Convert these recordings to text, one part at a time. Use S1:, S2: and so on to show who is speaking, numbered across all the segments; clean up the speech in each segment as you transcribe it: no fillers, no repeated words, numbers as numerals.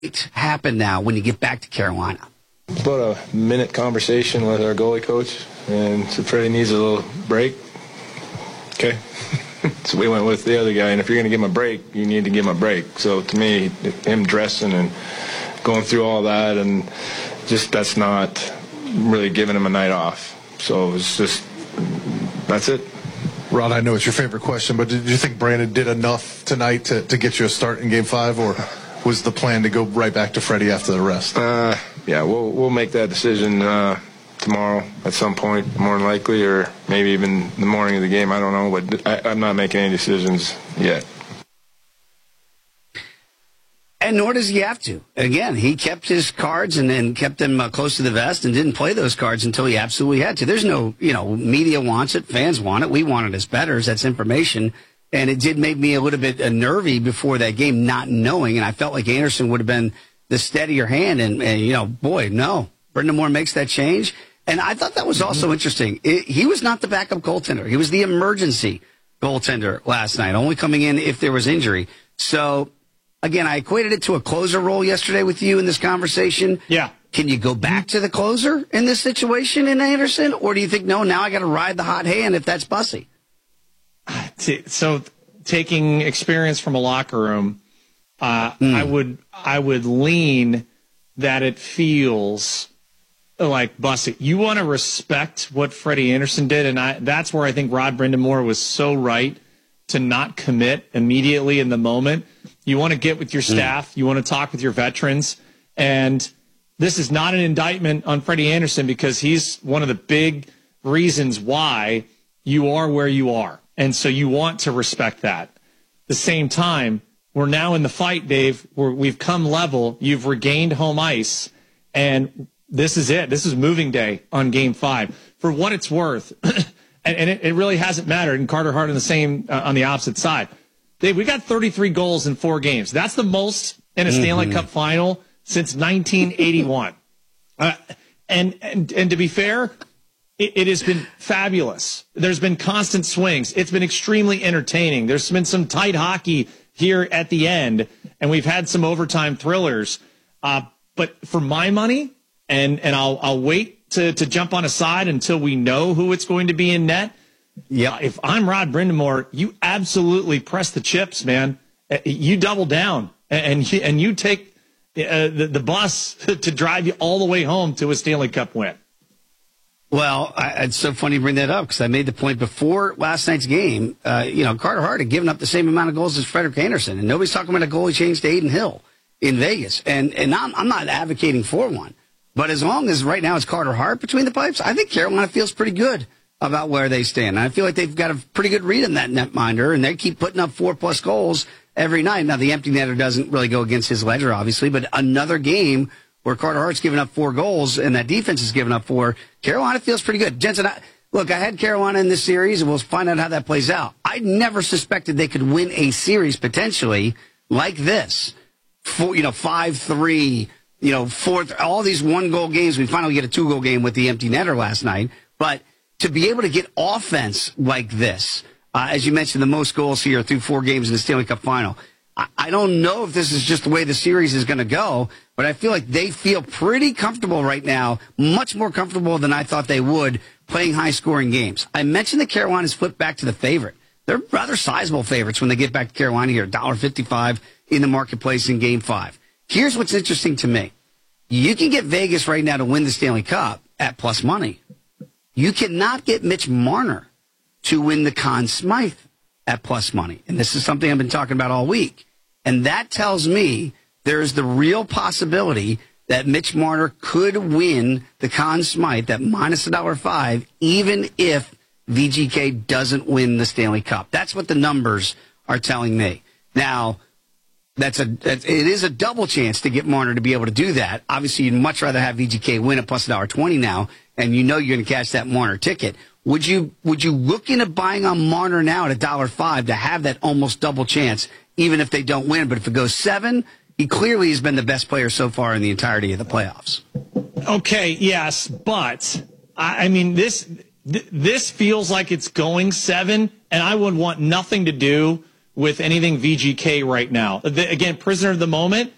S1: happen now when you get back to Carolina?
S2: About a minute conversation with our goalie coach, and so Freddie needs a little break. Okay. So we went with the other guy, and if you're going to give him a break, you need to give him a break. So to me, him dressing and going through all that, and just that's not really giving him a night off. So it's just, that's it.
S3: Rod, I know it's your favorite question, but did you think Brandon did enough tonight to get you a start in Game 5, or was the plan to go right back to Freddie after the rest?
S2: Yeah, we'll make that decision tomorrow at some point, more than likely, or maybe even the morning of the game. I don't know, but I'm not making any decisions yet.
S1: And nor does he have to. Again, he kept his cards and then kept them close to the vest and didn't play those cards until he absolutely had to. There's no, media wants it, fans want it, we want it as bettors. That's information. And it did make me a little bit nervy before that game, not knowing. And I felt like Anderson would have been the steadier hand. And boy, no. Brendan Moore makes that change. And I thought that was also interesting. He was not the backup goaltender. He was the emergency goaltender last night, only coming in if there was injury. So, again, I equated it to a closer role yesterday with you in this conversation.
S4: Yeah.
S1: Can you go back to the closer in this situation in Anderson? Or do you think, no, now I got to ride the hot hand if that's Bussy?
S4: So taking experience from a locker room, I would lean that it feels like Bussy. You want to respect what Freddie Anderson did, and that's where I think Rod Brind'Amour was so right to not commit immediately in the moment. You want to get with your staff. You want to talk with your veterans. And this is not an indictment on Freddie Anderson because he's one of the big reasons why you are where you are. And so you want to respect that. At the same time, we're now in the fight, Dave, where we've come level. You've regained home ice. And this is it. This is moving day on Game 5. For what it's worth, and it really hasn't mattered. And Carter Hart on the opposite side. Dave, we got 33 goals in 4 games. That's the most in a Stanley Cup final since 1981. And to be fair, it has been fabulous. There's been constant swings. It's been extremely entertaining. There's been some tight hockey here at the end, and we've had some overtime thrillers. But for my money, and I'll wait to jump on a side until we know who it's going to be in net. Yeah, if I'm Rod Brind'Amour, you absolutely press the chips, man. You double down and you take the bus to drive you all the way home to a Stanley Cup win.
S1: Well, it's so funny you bring that up because I made the point before last night's game. Carter Hart had given up the same amount of goals as Frederik Andersen, and nobody's talking about a goalie change to Adin Hill in Vegas. And I'm not advocating for one, but as long as right now it's Carter Hart between the pipes, I think Carolina feels pretty good about where they stand. And I feel like they've got a pretty good read on that netminder, and they keep putting up 4+ goals every night. Now, the empty netter doesn't really go against his ledger, obviously, but another game where Carter Hart's given up 4 goals and that defense has given up 4, Carolina feels pretty good. Jensen, I had Carolina in this series, and we'll find out how that plays out. I never suspected they could win a series potentially like this. 5-3, 4, all these 1-goal games. We finally get a 2-goal game with the empty netter last night. But to be able to get offense like this, as you mentioned, the most goals here through 4 games in the Stanley Cup final, I don't know if this is just the way the series is going to go, but I feel like they feel pretty comfortable right now, much more comfortable than I thought they would, playing high-scoring games. I mentioned that Carolina's flipped back to the favorite. They're rather sizable favorites when they get back to Carolina here, $1.55 in the marketplace in Game 5. Here's what's interesting to me. You can get Vegas right now to win the Stanley Cup at plus money. You cannot get Mitch Marner to win the Conn Smythe at plus money. And this is something I've been talking about all week. And that tells me there's the real possibility that Mitch Marner could win the Conn Smythe at minus $1.05, even if VGK doesn't win the Stanley Cup. That's what the numbers are telling me. Now, it is a double chance to get Marner to be able to do that. Obviously, you'd much rather have VGK win at plus $1.20 now, and you know you're going to catch that Marner ticket. Would you look into buying on Marner now at $1.05 to have that almost double chance, even if they don't win? But if it goes 7, he clearly has been the best player so far in the entirety of the playoffs.
S4: Okay, yes, but I mean this feels like it's going 7, and I would want nothing to do with anything VGK right now. Again, prisoner of the moment.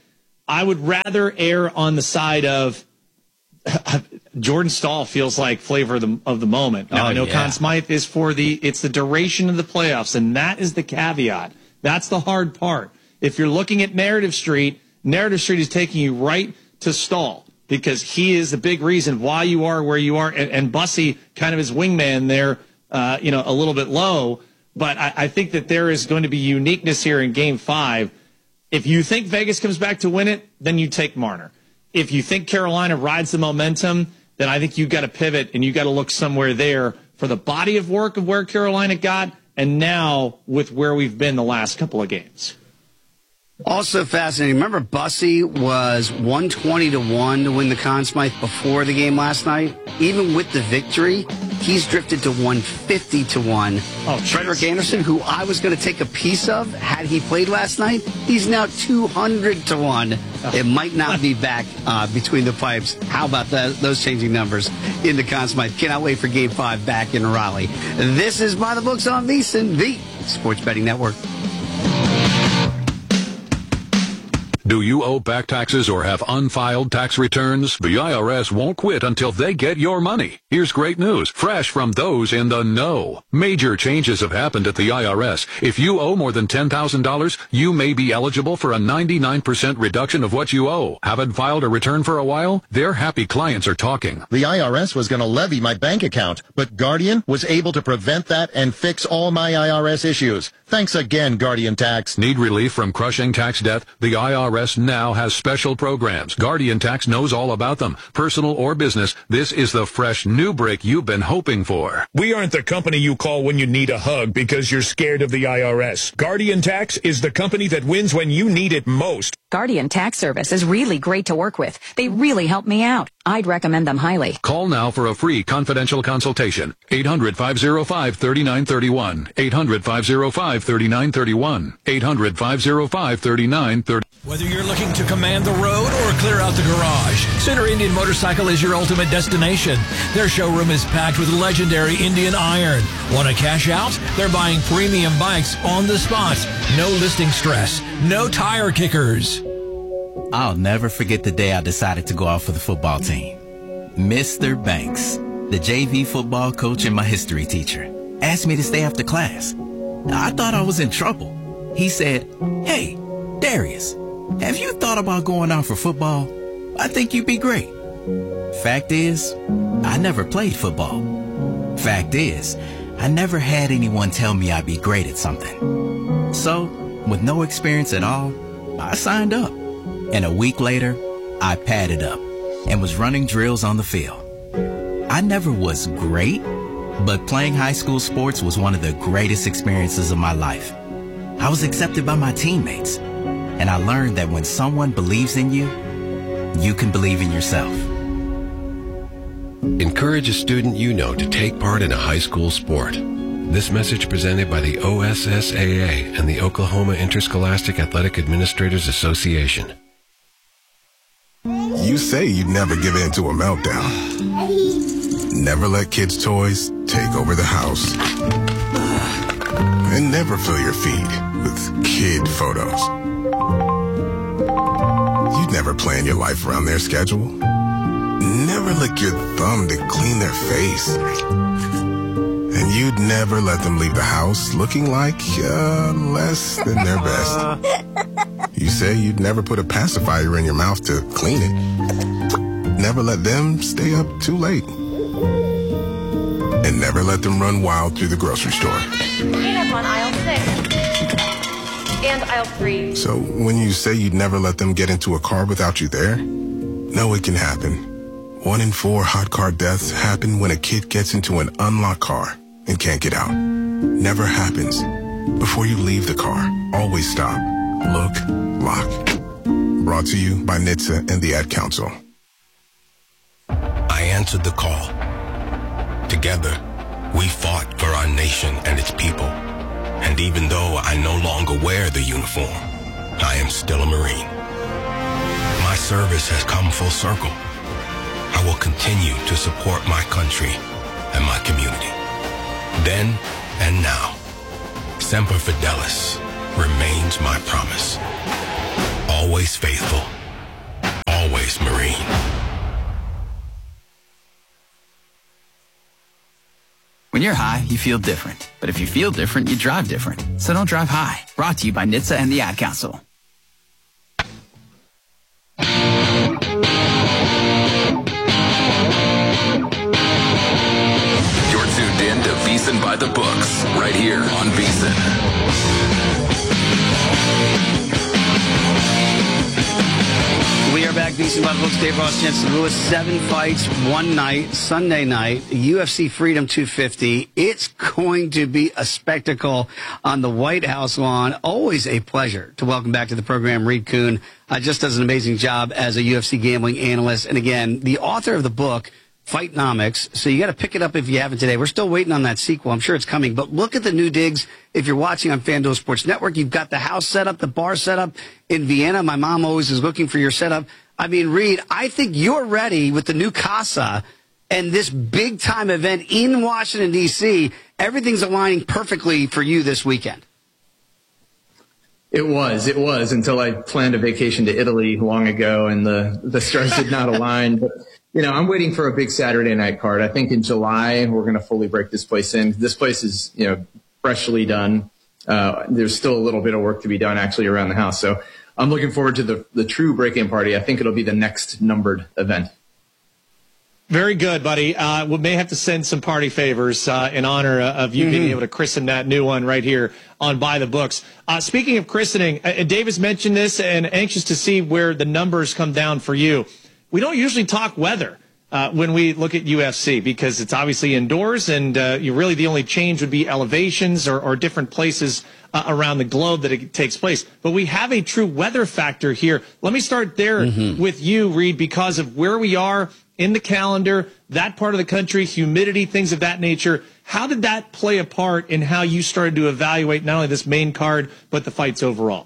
S4: I would rather err on the side of Jordan Stahl feels like flavor of the moment. Now, I know Conn Smythe is it's the duration of the playoffs, and that is the caveat. That's the hard part. If you're looking at Narrative Street is taking you right to Stahl because he is the big reason why you are where you are, and Bussey kind of his wingman there, a little bit low. But I think that there is going to be uniqueness here in Game 5. If you think Vegas comes back to win it, then you take Marner. If you think Carolina rides the momentum, then I think you've got to pivot and you've got to look somewhere there for the body of work of where Carolina got and now with where we've been the last couple of games.
S1: Also fascinating. Remember, Bussey was 120-1 to win the Conn Smythe before the game last night. Even with the victory, he's drifted to 150-1. Frederick Anderson, who I was going to take a piece of had he played last night, he's now 200-1. It might not be back between the pipes. How about those changing numbers in the Conn Smythe? Cannot wait for Game 5 back in Raleigh. This is By the Books on VSiN, the Sports Betting Network.
S5: Do you owe back taxes or have unfiled tax returns? The IRS won't quit until they get your money. Here's great news, fresh from those in the know. Major changes have happened at the IRS. If you owe more than $10,000, you may be eligible for a 99% reduction of what you owe. Haven't filed a return for a while? Their happy clients are talking.
S6: The IRS was going to levy my bank account, but Guardian was able to prevent that and fix all my IRS issues. Thanks again, Guardian Tax.
S5: Need relief from crushing tax debt? The IRS now has special programs. Guardian Tax knows all about them. Personal or business, this is the fresh new break you've been hoping for.
S7: We aren't the company you call when you need a hug because you're scared of the IRS. Guardian Tax is the company that wins when you need it most.
S8: Guardian Tax Service is really great to work with. They really help me out. I'd recommend them highly.
S5: Call now for a free confidential consultation. 800-505-3931. 800-505-3931. 800-505-3931.
S9: Whether you're looking to command the road or clear out the garage, Center Indian Motorcycle is your ultimate destination. Their showroom is packed with legendary Indian iron. Want to cash out? They're buying premium bikes on the spot. No listing stress. No tire kickers.
S10: I'll never forget the day I decided to go out for the football team. Mr. Banks, the JV football coach and my history teacher, asked me to stay after class. I thought I was in trouble. He said, "Hey, Darius, have you thought about going out for football? I think you'd be great." Fact is, I never played football. Fact is, I never had anyone tell me I'd be great at something. So, with no experience at all, I signed up. And a week later, I padded up and was running drills on the field. I never was great, but playing high school sports was one of the greatest experiences of my life. I was accepted by my teammates, and I learned that when someone believes in you, you can believe in yourself.
S11: Encourage a student you know to take part in a high school sport. This message presented by the OSSAA and the Oklahoma Interscholastic Athletic Administrators Association.
S12: You say you'd never give in to a meltdown. Never let kids' toys take over the house. And never fill your feed with kid photos. You'd never plan your life around their schedule. Never lick your thumb to clean their face. And you'd never let them leave the house looking like less than their best. You say you'd never put a pacifier in your mouth to clean it. Never let them stay up too late. And never let them run wild through the grocery store.
S13: Cleanup on aisle 6 and aisle 3.
S12: So when you say you'd never let them get into a car without you there, no, it can happen. 1 in 4 hot car deaths happen when a kid gets into an unlocked car and can't get out. Never happens. Before you leave the car, always stop, look, lock. Brought to you by NHTSA and the Ad Council.
S14: I answered the call. Together, we fought for our nation and its people. And even though I no longer wear the uniform, I am still a Marine. My service has come full circle. I will continue to support my country and my community. Then and now, Semper Fidelis remains my promise. Always faithful
S10: When you're high, you feel different. But if you feel different, you drive different. So don't drive high. Brought to you by NHTSA and the Ad Council.
S15: You're tuned in to VSiN by the Books, right here on VSiN.
S1: We are back, VSiN by the Books. Dave Ross, Jensen Lewis. 7 fights, one night, Sunday night, UFC Freedom 250. It's going to be a spectacle on the White House lawn. Always a pleasure to welcome back to the program Reed Kuhn. Just does an amazing job as a UFC gambling analyst. And again, the author of the book, Fightnomics. So you got to pick it up if you haven't today. We're still waiting on that sequel. I'm sure it's coming. But look at the new digs. If you're watching on FanDuel Sports Network, you've got the house set up, the bar set up in Vienna. My mom always is looking for your setup. I mean, Reed, I think you're ready with the new Casa and this big-time event in Washington, D.C. Everything's aligning perfectly for you this weekend.
S16: It was until I planned a vacation to Italy long ago and the stars did not align. But, I'm waiting for a big Saturday night card. I think in July, we're going to fully break this place in. This place is, freshly done. There's still a little bit of work to be done actually around the house. So I'm looking forward to the true break-in party. I think it'll be the next numbered event.
S4: Very good, buddy. We may have to send some party favors in honor of you being able to christen that new one right here on By the Books. Speaking of christening, Davis mentioned this and anxious to see where the numbers come down for you. We don't usually talk weather when we look at UFC because it's obviously indoors and really the only change would be elevations or different places around the globe that it takes place. But we have a true weather factor here. Let me start there with you, Reed, because of where we are in the calendar, that part of the country, humidity, things of that nature. How did that play a part in how you started to evaluate not only this main card, but the fights overall?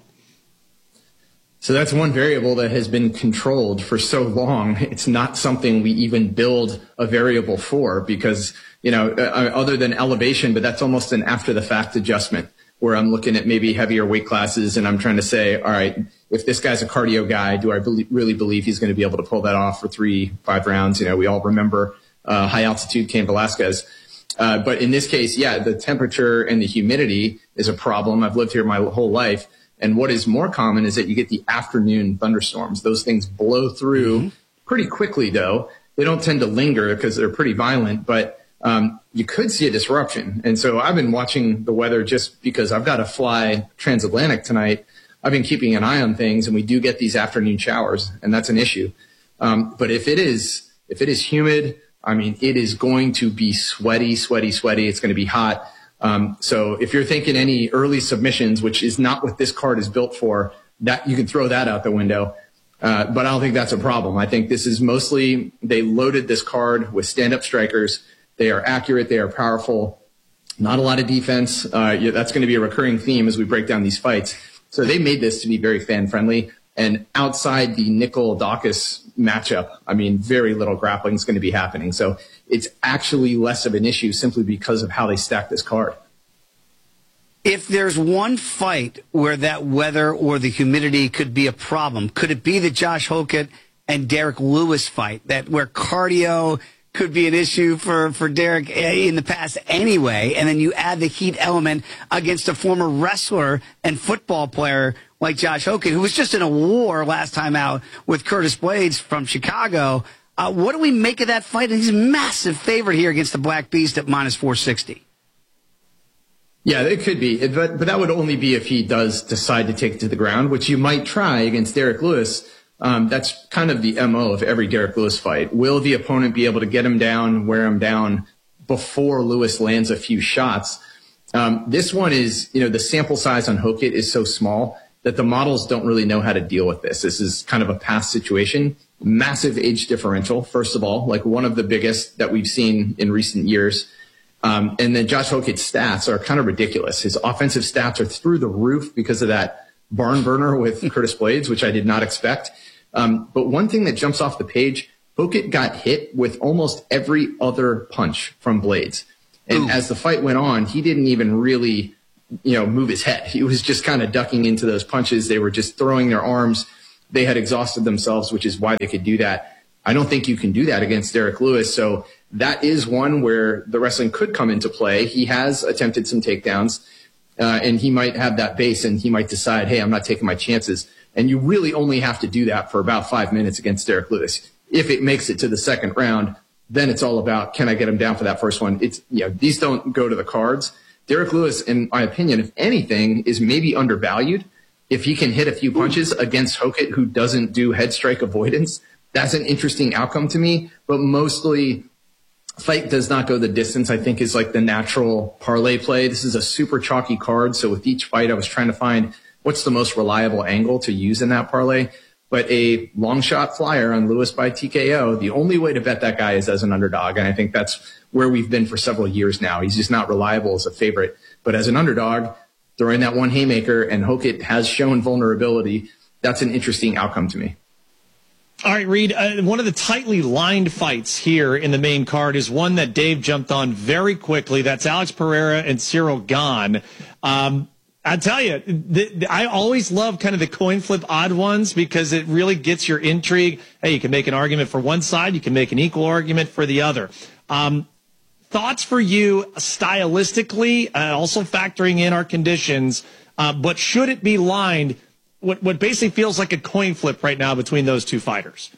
S16: So that's one variable that has been controlled for so long. It's not something we even build a variable for because, other than elevation, but that's almost an after the fact adjustment where I'm looking at maybe heavier weight classes and I'm trying to say, all right, if this guy's a cardio guy, do I really believe he's going to be able to pull that off for 3-5 rounds? We all remember high altitude Cain Velasquez. But in this case, the temperature and the humidity is a problem. I've lived here my whole life. And what is more common is that you get the afternoon thunderstorms. Those things blow through pretty quickly, though. They don't tend to linger because they're pretty violent, but you could see a disruption. And so I've been watching the weather just because I've got to fly transatlantic tonight. I've been keeping an eye on things, and we do get these afternoon showers, and that's an issue. But if it is humid, it is going to be sweaty. It's going to be hot. So if you're thinking any early submissions, which is not what this card is built for, that you can throw that out the window. But I don't think that's a problem. I think this is mostly they loaded this card with stand-up strikers. They are accurate. They are powerful. Not a lot of defense. That's going to be a recurring theme as we break down these fights. So they made this to be very fan-friendly. And outside the Nicol-Dawkins matchup, very little grappling is going to be happening. So it's actually less of an issue simply because of how they stack this card.
S1: If there's one fight where that weather or the humidity could be a problem, could it be the Josh Hokett and Derek Lewis fight, where cardio could be an issue for Derek in the past anyway, and then you add the heat element against a former wrestler and football player like Josh Hokett, who was just in a war last time out with Curtis Blades from Chicago. What do we make of that fight? He's a massive favorite here against the Black Beast at -460.
S16: Yeah, it could be, but that would only be if he does decide to take it to the ground, which you might try against Derek Lewis. That's kind of the MO of every Derek Lewis fight. Will the opponent be able to get him down, wear him down before Lewis lands a few shots? This one is, the sample size on Hokett is so small that the models don't really know how to deal with this. This is kind of a past situation. Massive age differential, first of all, like one of the biggest that we've seen in recent years. And then Josh Hokett's stats are kind of ridiculous. His offensive stats are through the roof because of that barn burner with Curtis Blades, which I did not expect. But one thing that jumps off the page, Hokett got hit with almost every other punch from Blades. And as the fight went on, he didn't even really, move his head. He was just kind of ducking into those punches. They were just throwing their arms. They had exhausted themselves, which is why they could do that. I don't think you can do that against Derek Lewis. So that is one where the wrestling could come into play. He has attempted some takedowns, and he might have that base, and he might decide, hey, I'm not taking my chances. And you really only have to do that for about 5 minutes against Derek Lewis. If it makes it to the second round, then it's all about, can I get him down for that first one? It's, these don't go to the cards. Derek Lewis, in my opinion, if anything, is maybe undervalued. If he can hit a few punches against Hokit, who doesn't do head strike avoidance, that's an interesting outcome to me. But mostly, fight does not go the distance, I think, is like the natural parlay play. This is a super chalky card. So with each fight, I was trying to find what's the most reliable angle to use in that parlay. But a long shot flyer on Lewis by TKO, the only way to bet that guy is as an underdog. And I think that's where we've been for several years now. He's just not reliable as a favorite. But as an underdog, throwing that one haymaker, and Hokit has shown vulnerability, that's an interesting outcome to me.
S4: All right, Reed, one of the tightly lined fights here in the main card is one that Dave jumped on very quickly. That's Alex Pereira and Cyril Gane. I tell you, I always love kind of the coin flip odd ones because it really gets your intrigue. Hey, you can make an argument for one side. You can make an equal argument for the other. Thoughts for you stylistically, also factoring in our conditions, but should it be lined what basically feels like a coin flip right now between those two fighters?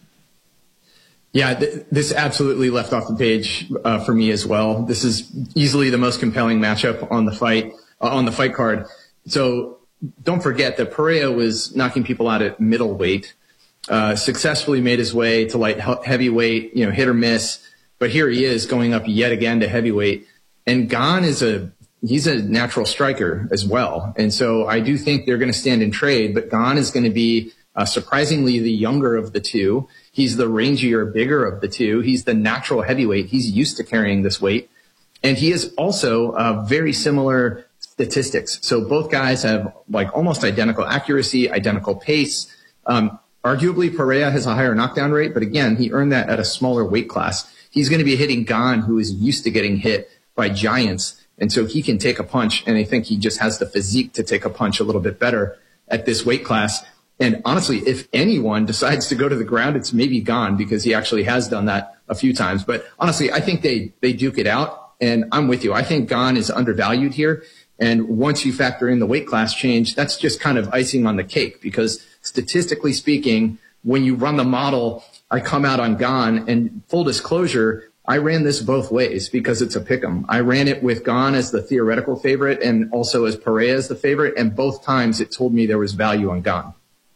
S16: Yeah, this absolutely left off the page for me as well. This is easily the most compelling matchup on the fight card. So don't forget that Pereira was knocking people out at middleweight, successfully made his way to light heavyweight, hit or miss. But here he is going up yet again to heavyweight. And Gane he's a natural striker as well. And so I do think they're going to stand in trade, but Gane is going to be surprisingly the younger of the two. He's the rangier, bigger of the two. He's the natural heavyweight. He's used to carrying this weight. And he is also very similar statistics. So both guys have like almost identical accuracy, identical pace. Arguably Pereira has a higher knockdown rate, but again, he earned that at a smaller weight class. He's going to be hitting Gane, who is used to getting hit by giants. And so he can take a punch, and I think he just has the physique to take a punch a little bit better at this weight class. And honestly, if anyone decides to go to the ground, it's maybe Gane, because he actually has done that a few times. But honestly, I think they duke it out, and I'm with you. I think Gane is undervalued here. And once you factor in the weight class change, that's just kind of icing on the cake, because statistically speaking, when you run the model, I come out on Gane, and full disclosure, I ran this both ways because it's a pick'em. I ran it with Gane as the theoretical favorite and also as Pereira as the favorite, and both times it told me there was value on Gane.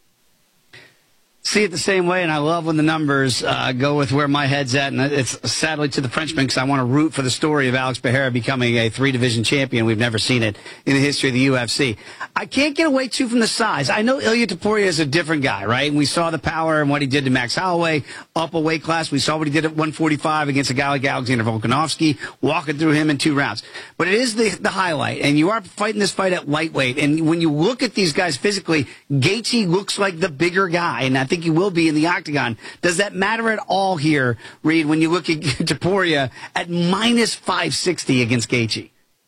S1: See it the same way, and I love when the numbers go with where my head's at, and it's sadly to the Frenchman because I want to root for the story of Alex Pereira becoming a 3-division champion. We've never seen it in the history of the UFC. I can't get away too from the size. I know Ilia Topuria is a different guy, right? And we saw the power and what he did to Max Holloway up a weight class. We saw what he did at 145 against a guy like Alexander Volkanovski, walking through him in 2 rounds. But it is the highlight, and you are fighting this fight at lightweight. And when you look at these guys physically, Gaethje looks like the bigger guy, and I think he will be in the octagon. Does that matter at all here, Reed, when you look at Topuria at minus 560 against Gaethje?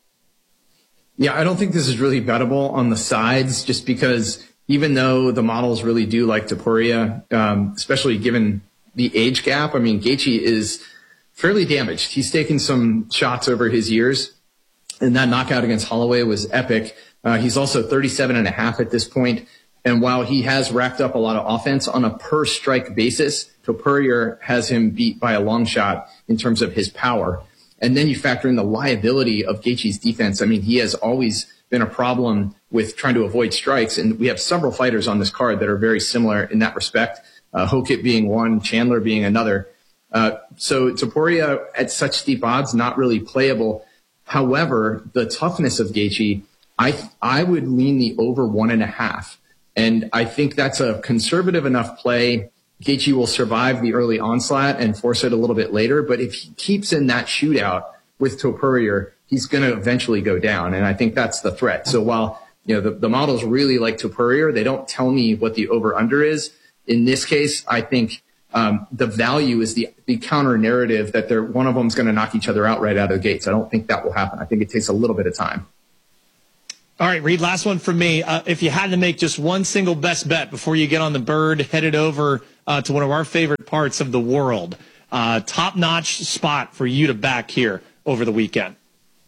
S16: Yeah, I don't think this is really bettable on the sides, just because even though the models really do like Topuria, especially given the age gap, I mean, Gaethje is fairly damaged. He's taken some shots over his years, and that knockout against Holloway was epic. He's also 37.5 at this point. And while he has racked up a lot of offense on a per strike basis, Topuria has him beat by a long shot in terms of his power. And then you factor in the liability of Gaethje's defense. I mean, he has always been a problem with trying to avoid strikes. And we have several fighters on this card that are very similar in that respect. Hokit being one, Chandler being another. So Topuria at such steep odds, not really playable. However, the toughness of Gaethje, I would lean the over 1.5. And I think that's a conservative enough play. Gaethje will survive the early onslaught and force it a little bit later. But if he keeps in that shootout with Topuria, he's going to eventually go down. And I think that's the threat. So while the models really like Topuria, they don't tell me what the over-under is. In this case, I think the value is the counter narrative that one of them is going to knock each other out right out of the gates. I don't think that will happen. I think it takes a little bit of time.
S4: All right, Reed, last one from me. If you had to make just one single best bet before you get on the bird, headed over to one of our favorite parts of the world, top-notch spot for you to back here over the weekend.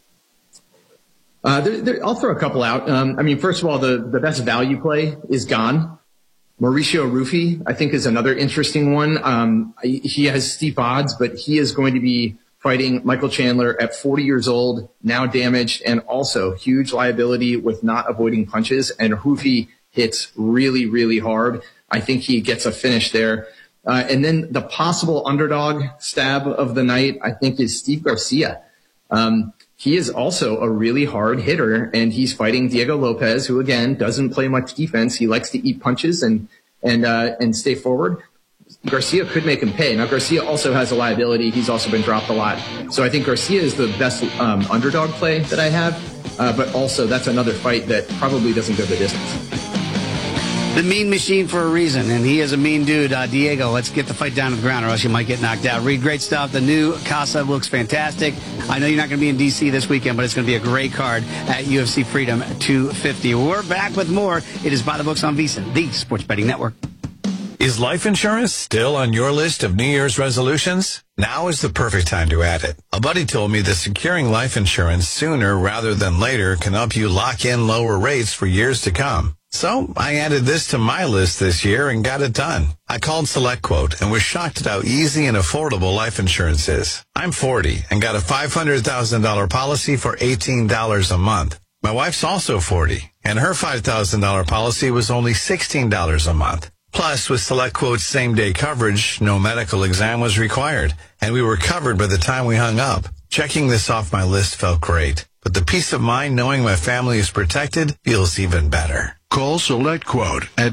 S16: I'll throw a couple out. First of all, the best value play is gone. Mauricio Rufy, I think, is another interesting one. He has steep odds, but he is going to be fighting Michael Chandler at 40 years old, now damaged, and also huge liability with not avoiding punches. And Rufy hits really, really hard. I think he gets a finish there. And then the possible underdog stab of the night, I think, is Steve Garcia. He is also a really hard hitter, and he's fighting Diego Lopez, who, again, doesn't play much defense. He likes to eat punches and stay forward. Garcia could make him pay. Now, Garcia also has a liability. He's also been dropped a lot. So I think Garcia is the best underdog play that I have. But also, that's another fight that probably doesn't go the distance.
S1: The mean machine for a reason, and he is a mean dude. Diego, let's get the fight down to the ground or else you might get knocked out. Reed, great stuff. The new Casa looks fantastic. I know you're not going to be in D.C. this weekend, but it's going to be a great card at UFC Freedom 250. We're back with more. It is By the Books on VSiN, the Sports Betting Network.
S17: Is life insurance still on your list of New Year's resolutions? Now is the perfect time to add it. A buddy told me that securing life insurance sooner rather than later can help you lock in lower rates for years to come. So I added this to my list this year and got it done. I called SelectQuote and was shocked at how easy and affordable life insurance is. I'm 40 and got a $500,000 policy for $18 a month. My wife's also 40 and her $5,000 policy was only $16 a month. Plus, with SelectQuote's same-day coverage, no medical exam was required, and we were covered by the time we hung up. Checking this off my list felt great, but the peace of mind knowing my family is protected feels even better.
S18: Call SelectQuote at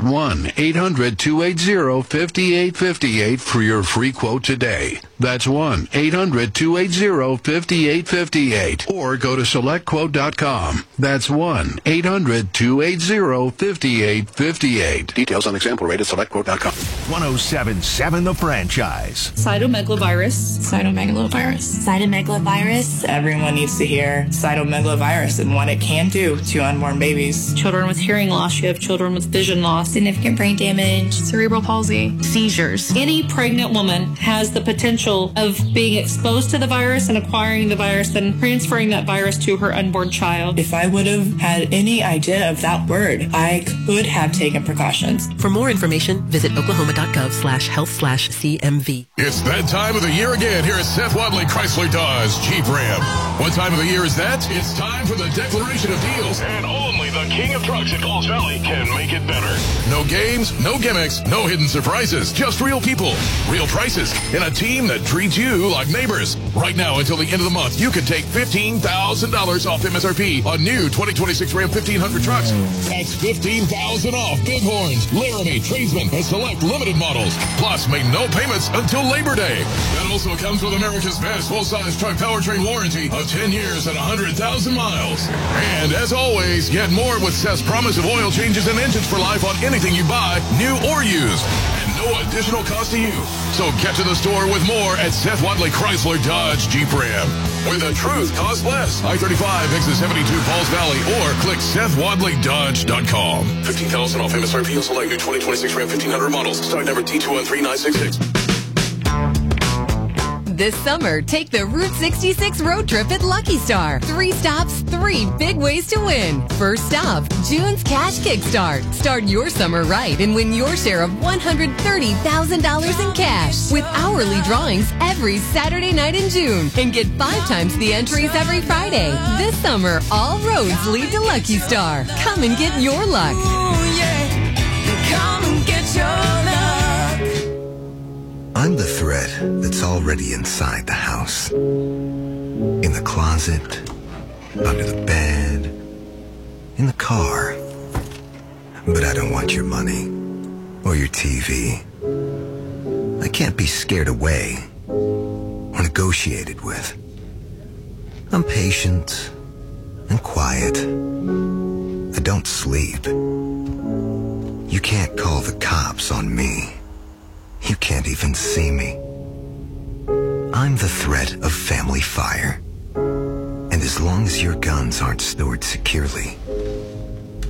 S18: 1-800-280-5858 for your free quote today. That's 1-800-280-5858. Or go to SelectQuote.com. That's 1-800-280-5858. Details on example rate at SelectQuote.com.
S19: 107.7 The Franchise.
S20: Cytomegalovirus.
S21: Cytomegalovirus.
S20: Everyone needs to hear cytomegalovirus and what it can do to unborn babies.
S21: Children with hearing loss. You have children with vision loss, significant brain damage, cerebral palsy, seizures.
S20: Any pregnant woman has the potential of being exposed to the virus and acquiring the virus and transferring that virus to her unborn child. If I would have had any idea of that word, I could have taken precautions.
S22: For more information, visit oklahoma.gov/health/CMV.
S7: It's that time of the year again here at Seth Wadley Chrysler Dodge Jeep Ram. What time of the year is that? It's time for the declaration of deals, and only the king of trucks in Falls Valley can make it better. No games, no gimmicks, no hidden surprises, just real people, real prices, and a team that treats you like neighbors. Right now until the end of the month, you can take $15,000 off MSRP on new 2026 Ram 1500 trucks. That's $15,000 off Bighorns, Laramie, Tradesman, and select limited models. Plus, make no payments until Labor Day. That also comes with America's best full-size truck powertrain warranty of 10 years and 100,000 miles. And as always, get more with Seth's promise of oil changes and engines for life on anything you buy, new or used. And no additional cost to you. So get to the store with more at Seth Wadley Chrysler Dodge Jeep Ram. Where the truth costs less. I-35, exit 72, Falls Valley, or click SethWadleyDodge.com. $15,000 off MSRP on select new 2026 Ram 1500 models. Stock number T213966.
S23: This summer, take the Route 66 road trip at Lucky Star. 3 stops, 3 big ways to win. First stop, June's Cash Kickstart. Start your summer right and win your share of $130,000 in cash with hourly drawings every Saturday night in June. And get 5 times the entries every Friday. This summer, all roads lead to Lucky Star. Come and get your luck.
S24: Ooh, yeah. Come and get your luck.
S25: I'm the thread that's already inside the house. In the closet, under the bed, in the car. But I don't want your money or your TV. I can't be scared away or negotiated with. I'm patient and quiet. I don't sleep. You can't call the cops on me. You can't even see me. I'm the threat of family fire. And as long as your guns aren't stored securely,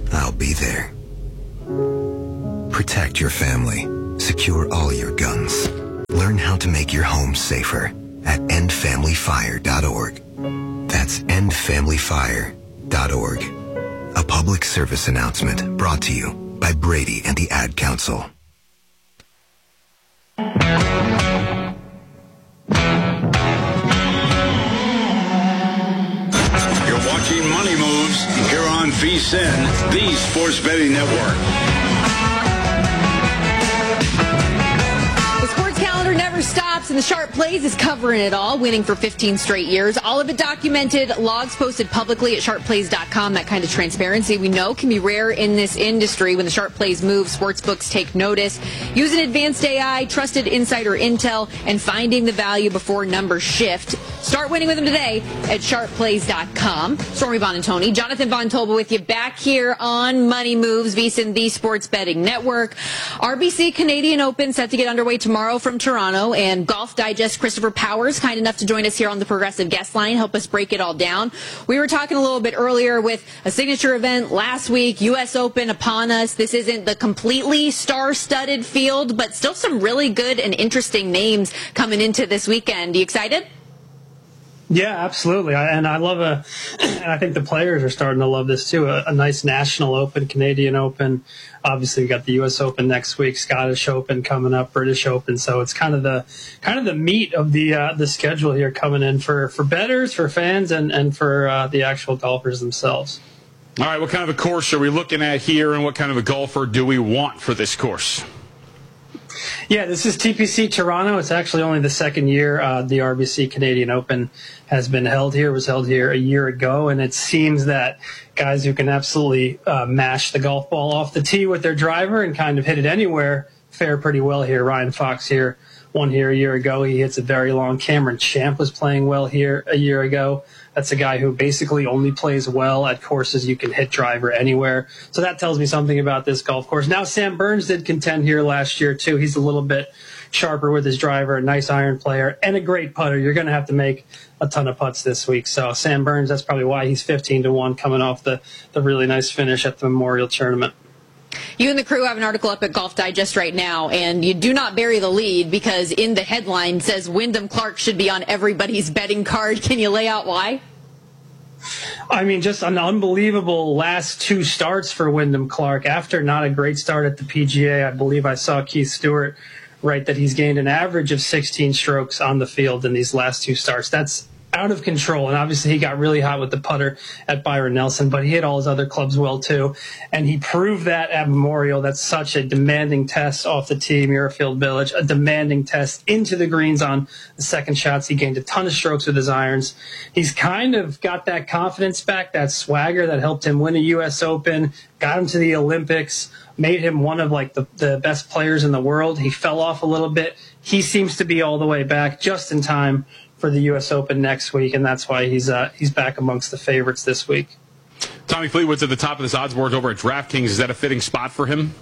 S25: I'll be there. Protect your family. Secure all your guns. Learn how to make your home safer at endfamilyfire.org. That's endfamilyfire.org. A public service announcement brought to you by Brady and the Ad Council.
S2: You're watching Money Moves here on VSiN, the Sports Betting Network.
S3: The sports calendar never stops, and the Sharp Plays is covering it all, winning for 15 straight years. All of it documented, logs posted publicly at sharpplays.com. That kind of transparency we know can be rare in this industry. When the Sharp Plays move, sportsbooks take notice. Using advanced AI, trusted insider intel, and finding the value before numbers shift. Start winning with them today at sharpplays.com. Stormy Bonantoni, Jonathan Von Tobel with you back here on Money Moves, VSiN, the Sports Betting Network. RBC Canadian Open set to get underway tomorrow from Toronto, and Golf Digest Christopher Powers, kind enough to join us here on the Progressive Guest Line, help us break it all down. We were talking a little bit earlier with a signature event last week, U.S. Open upon us. This isn't the completely star-studded field, but still some really good and interesting names coming into this weekend. You excited?
S6: Yeah, absolutely. And I love and I think the players are starting to love this too. A nice National Open, Canadian Open. Obviously, we got the U.S. Open next week, Scottish Open coming up, British Open. So it's kind of the meat of the schedule here coming in for bettors, for fans, and for the actual golfers themselves.
S8: All right, what kind of a course are we looking at here, and what kind of a golfer do we want for this course?
S6: Yeah, this is TPC Toronto. It's actually only the second year the RBC Canadian Open has been held here. It was held here a year ago, and it seems that guys who can absolutely mash the golf ball off the tee with their driver and kind of hit it anywhere fare pretty well here. Ryan Fox here won here a year ago. He hits it very long. Cameron Champ was playing well here a year ago. That's a guy who basically only plays well at courses you can hit driver anywhere. So that tells me something about this golf course. Now, Sam Burns did contend here last year, too. He's a little bit sharper with his driver, a nice iron player, and a great putter. You're going to have to make a ton of putts this week. So Sam Burns, that's probably why he's 15-1 coming off the really nice finish at the Memorial Tournament.
S3: You and the crew have an article up at Golf Digest right now, and you do not bury the lead because in the headline says Wyndham Clark should be on everybody's betting card. Can you lay out why?
S6: I mean, just an unbelievable last two starts for Wyndham Clark. After not a great start at the PGA, I believe I saw Keith Stewart write that he's gained an average of 16 strokes on the field in these last two starts. That's out of control. And obviously he got really hot with the putter at Byron Nelson, but he hit all his other clubs well too. And he proved that at Memorial. That's such a demanding test off the tee, Muirfield Village, a demanding test into the greens on the second shots. He gained a ton of strokes with his irons. He's kind of got that confidence back, that swagger that helped him win a U.S. Open, got him to the Olympics, made him one of like the best players in the world. He fell off a little bit. He seems to be all the way back just in time for the U.S. Open next week, and that's why he's back amongst the favorites this week.
S8: Tommy Fleetwood's at the top of this odds board over at DraftKings. Is that a fitting spot for him?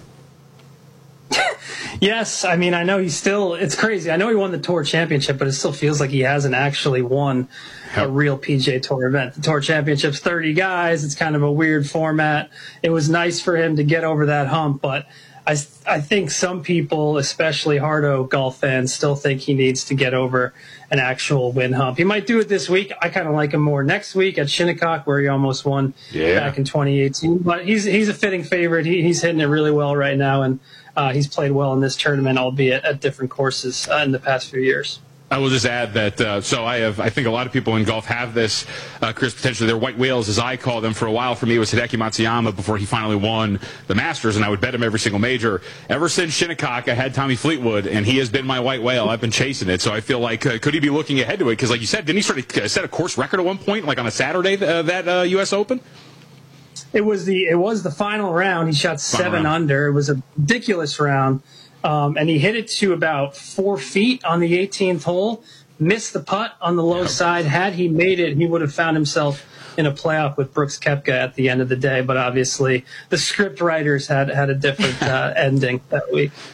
S6: Yes. I mean, I know it's crazy. I know he won the Tour Championship, but it still feels like he hasn't actually won a real PGA Tour event. The Tour Championship's 30 guys. It's kind of a weird format. It was nice for him to get over that hump, but I think some people, especially Hardo golf fans, still think he needs to get over an actual win hump. He might do it this week. I kind of like him more next week at Shinnecock, where he almost won back in 2018. But he's a fitting favorite. He's hitting it really well right now, and he's played well in this tournament, albeit at different courses in the past few years.
S8: I will just add that, I think a lot of people in golf have this, Chris, potentially their white whales, as I call them. For a while, for me, it was Hideki Matsuyama before he finally won the Masters, and I would bet him every single major. Ever since Shinnecock, I had Tommy Fleetwood, and he has been my white whale. I've been chasing it, so I feel like, could he be looking ahead to it? Because like you said, didn't he sort of set a course record at one point, like on a Saturday, that U.S. Open?
S6: It was the final round. He shot 7 under. It was a ridiculous round. And he hit it to about 4 feet on the 18th hole, missed the putt on the low side. Had he made it, he would have found himself in a playoff with Brooks Koepka at the end of the day. But obviously, the script writers had a different ending that week.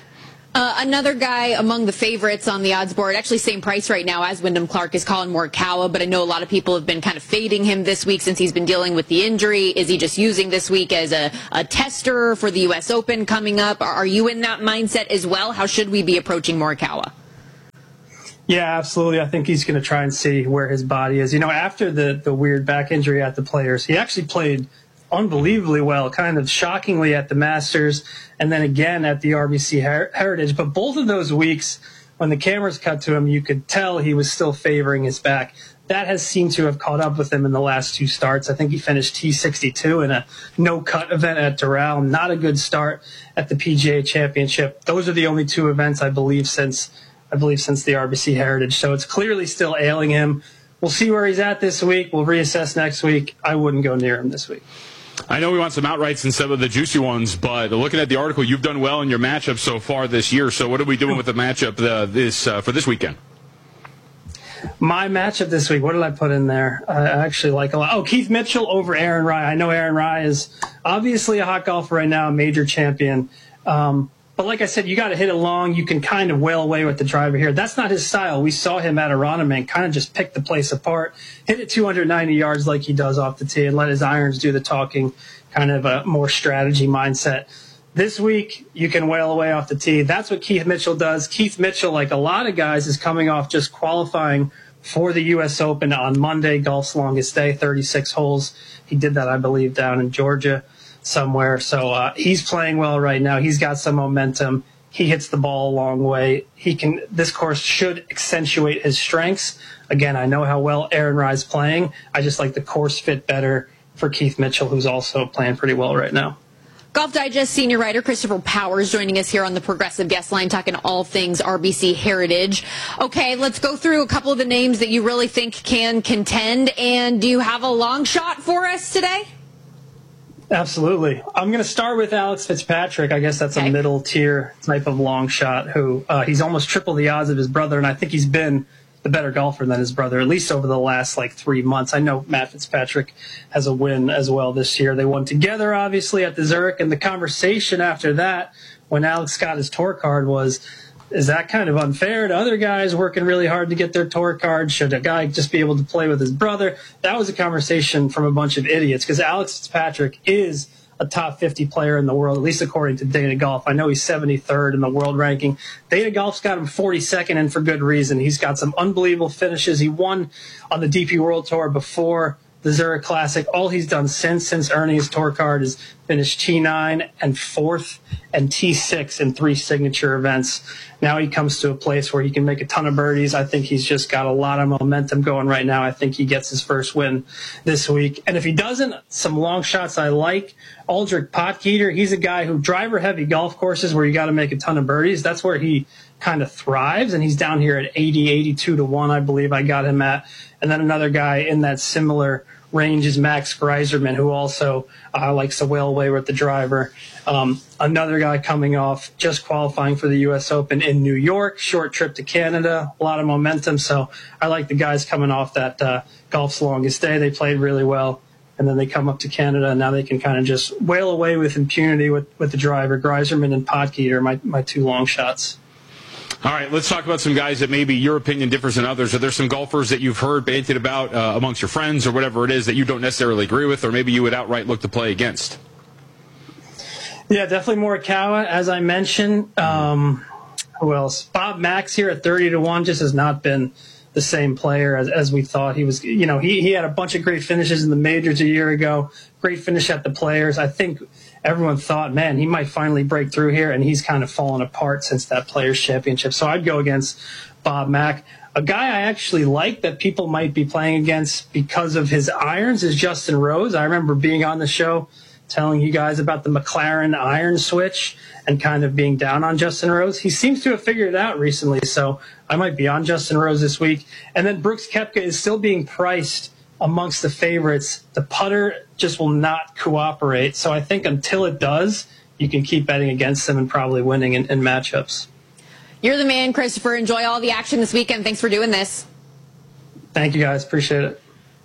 S3: Another guy among the favorites on the odds board, actually same price right now as Wyndham Clark, is Colin Morikawa, but I know a lot of people have been kind of fading him this week since he's been dealing with the injury. Is he just using this week as a tester for the U.S. Open coming up? Are you in that mindset as well? How should we be approaching Morikawa?
S6: Yeah, absolutely. I think he's going to try and see where his body is. After the weird back injury at the Players, he actually played unbelievably well, kind of shockingly at the Masters, and then again at the RBC Heritage. But both of those weeks, when the cameras cut to him, you could tell he was still favoring his back. That has seemed to have caught up with him in the last 2 starts. I think he finished T62 in a no-cut event at Doral. Not a good start at the PGA Championship. Those are the only 2 events, I believe, since the RBC Heritage. So it's clearly still ailing him. We'll see where he's at this week. We'll reassess next week. I wouldn't go near him this week.
S8: I know we want some outrights and some of the juicy ones, but looking at the article, you've done well in your matchup so far this year. So what are we doing with the matchup for this weekend?
S6: My matchup this week, what did I put in there? I actually like a lot. Oh, Keith Mitchell over Aaron Rai. I know Aaron Rai is obviously a hot golfer right now, a major champion. But like I said, you got to hit it long. You can kind of wail away with the driver here. That's not his style. We saw him at Aronimink kind of just pick the place apart, hit it 290 yards like he does off the tee, and let his irons do the talking, kind of a more strategy mindset. This week, you can wail away off the tee. That's what Keith Mitchell does. Keith Mitchell, like a lot of guys, is coming off just qualifying for the U.S. Open on Monday, golf's longest day, 36 holes. He did that, I believe, down in Georgia somewhere. So he's playing well right now. He's got some momentum. He hits the ball a long way. This course should accentuate his strengths. Again, I know how well Aaron Rai's playing. I just like the course fit better for Keith Mitchell, who's also playing pretty well right now.
S3: Golf Digest senior writer Christopher Powers joining us here on the Progressive Guest Line, talking all things RBC Heritage. Okay, let's go through a couple of the names that you really think can contend. And do you have a long shot for us today?
S6: Absolutely. I'm going to start with Alex Fitzpatrick. I guess that's a middle tier type of long shot who he's almost triple the odds of his brother. And I think he's been the better golfer than his brother, at least over the last 3 months. I know Matt Fitzpatrick has a win as well this year. They won together, obviously, at the Zurich. And the conversation after that, when Alex got his tour card, was, is that kind of unfair to other guys working really hard to get their tour card? Should a guy just be able to play with his brother? That was a conversation from a bunch of idiots, because Alex Fitzpatrick is a top 50 player in the world, at least according to Data Golf. I know he's 73rd in the world ranking. Data Golf's got him 42nd, and for good reason. He's got some unbelievable finishes. He won on the DP World Tour before the Zurich Classic. All he's done since earning his tour card is finish T9 and 4th and T6 in 3 signature events. Now he comes to a place where he can make a ton of birdies. I think he's just got a lot of momentum going right now. I think he gets his first win this week. And if he doesn't, some long shots I like. Aldrich Potgieter, he's a guy who driver-heavy golf courses where you got to make a ton of birdies. That's where he kind of thrives, and he's down here at 82 to 1, I believe I got him at. And then another guy in that similar range is Max Greiserman, who also likes to wail away with the driver. Another guy coming off just qualifying for the U.S. Open in New York, short trip to Canada, a lot of momentum. So I like the guys coming off that golf's longest day. They played really well, and then they come up to Canada, and now they can kind of just wail away with impunity with the driver. Greiserman and Potgieter, my 2 long shots.
S8: All right, let's talk about some guys that maybe your opinion differs than others. Are there some golfers that you've heard banted about amongst your friends or whatever it is that you don't necessarily agree with, or maybe you would outright look to play against?
S6: Yeah, definitely Morikawa, as I mentioned. Who else? Bob Max here at 30 to 1 just has not been the same player as we thought he was. He had a bunch of great finishes in the majors a year ago, great finish at the Players. I think everyone thought, man, he might finally break through here, and he's kind of fallen apart since that Players Championship. So I'd go against Bob Mack. A guy I actually like that people might be playing against because of his irons is Justin Rose. I remember being on the show telling you guys about the McLaren iron switch and kind of being down on Justin Rose. He seems to have figured it out recently, so I might be on Justin Rose this week. And then Brooks Koepka is still being priced amongst the favorites. The putter just will not cooperate. So I think until it does, you can keep betting against him and probably winning in matchups.
S3: You're the man, Christopher. Enjoy all the action this weekend. Thanks for doing this.
S6: Thank you, guys. Appreciate it.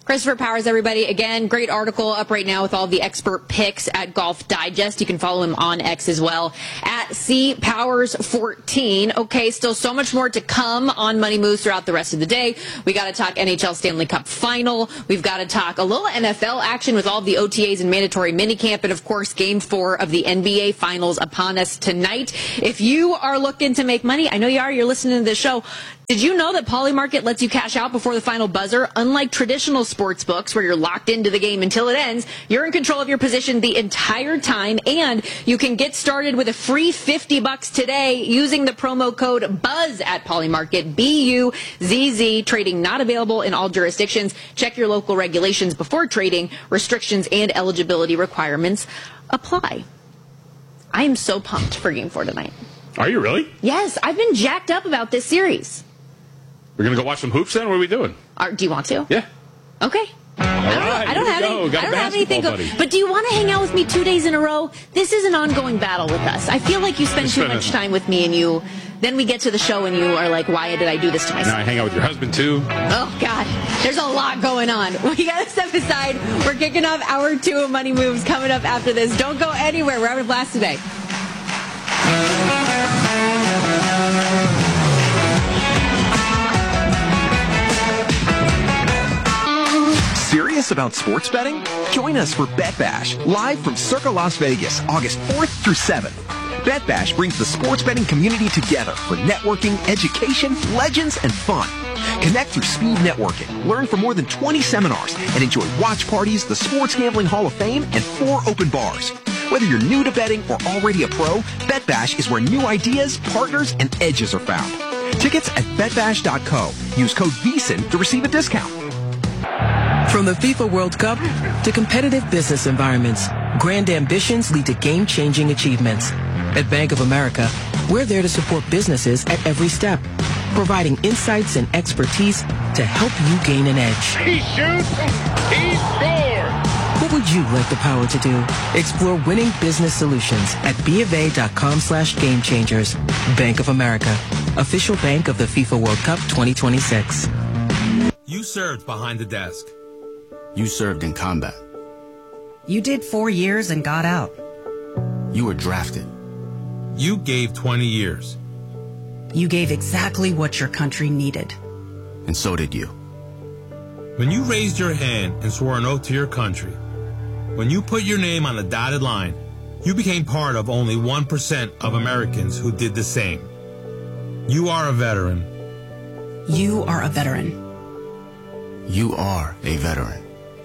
S3: Christopher Powers, everybody. Again, great article up right now with all the expert picks at Golf Digest. You can follow him on X as well at CPowers14. Okay, still so much more to come on Money Moves throughout the rest of the day. We got to talk NHL Stanley Cup Final. We've got to talk a little NFL action with all the OTAs and mandatory minicamp, and of course, Game 4 of the NBA Finals upon us tonight. If you are looking to make money, I know you are. You're listening to this show. Did you know that Polymarket lets you cash out before the final buzzer? Unlike traditional sports books where you're locked into the game until it ends, you're in control of your position the entire time, and you can get started with a free $50 today using the promo code BUZZ at Polymarket, B-U-Z-Z. Trading not available in all jurisdictions. Check your local regulations before trading. Restrictions and eligibility requirements apply. I am so pumped for Game 4 tonight.
S8: Are you really?
S3: Yes, I've been jacked up about this series.
S8: We're going to go watch some hoops then? What are we doing?
S3: Do you want to?
S8: Yeah.
S3: Okay. I don't have anything. But do you want to hang out with me 2 days in a row? This is an ongoing battle with us. I feel like you spend too much time with me, and then we get to the show and you are like, why did I do this to myself?
S8: Now I hang out with your husband too.
S3: Oh, God. There's a lot going on. We got to step aside. We're kicking off hour 2 of Money Moves coming up after this. Don't go anywhere. We're having a blast today.
S5: Serious about sports betting? Join us for Bet Bash, live from Circa Las Vegas, August 4th through 7th. Bet Bash brings the sports betting community together for networking, education, legends, and fun. Connect through speed networking, learn from more than 20 seminars, and enjoy watch parties, the Sports Gambling Hall of Fame, and 4 open bars. Whether you're new to betting or already a pro, Bet Bash is where new ideas, partners, and edges are found. Tickets at betbash.co. Use code VEASAN to receive a discount.
S9: From the FIFA World Cup to competitive business environments, grand ambitions lead to game-changing achievements. At Bank of America, we're there to support businesses at every step, providing insights and expertise to help you gain an edge.
S2: He shoots, he scores!
S9: What would you like the power to do? Explore winning business solutions at BofA.com/gamechangers. Bank of America, official bank of the FIFA World Cup 2026.
S11: You served behind the desk.
S13: You served in combat.
S22: You did 4 years and got out.
S13: You were drafted.
S11: You gave 20 years.
S22: You gave exactly what your country needed.
S13: And so did you.
S11: When you raised your hand and swore an oath to your country, when you put your name on a dotted line, you became part of only 1% of Americans who did the same. You are a veteran.
S22: You are a veteran.
S13: You are a veteran.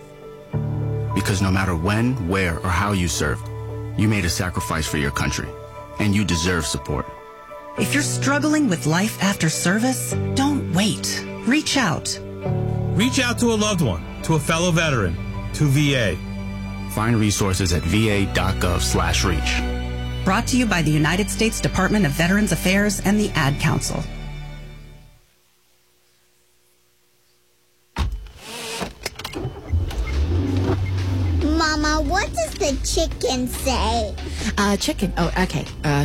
S13: Because no matter when, where, or how you served, you made a sacrifice for your country, and you deserve support.
S22: If you're struggling with life after service, don't wait. Reach out.
S11: Reach out to a loved one, to a fellow veteran, to VA.
S13: Find resources at va.gov/reach.
S22: Brought to you by the United States Department of Veterans Affairs and the Ad Council.
S26: Mama, what does the chicken say?
S27: Chicken. Oh, okay.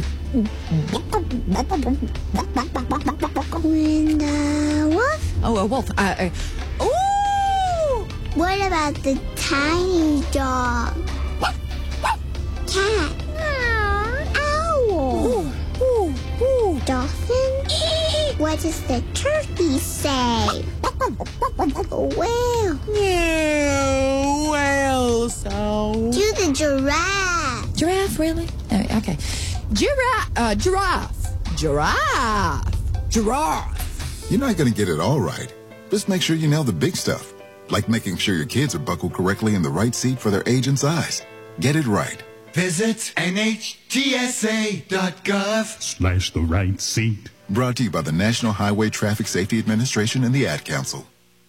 S26: When the wolf?
S27: Oh, a wolf.
S26: Ooh! What about the tiny dog? Cat? Owl? Dolphin? What does the turkey say? Whale?
S27: Whale sound.
S26: Do the giraffe.
S27: Giraffe, really? Okay. Giraffe. Giraffe.
S28: You're not going to get it all right. Just make sure you nail the big stuff, like making sure your kids are buckled correctly in the right seat for their age and size. Get it right.
S29: Visit NHTSA.gov/
S28: the right seat. Brought to you by the National Highway Traffic Safety Administration and the Ad Council.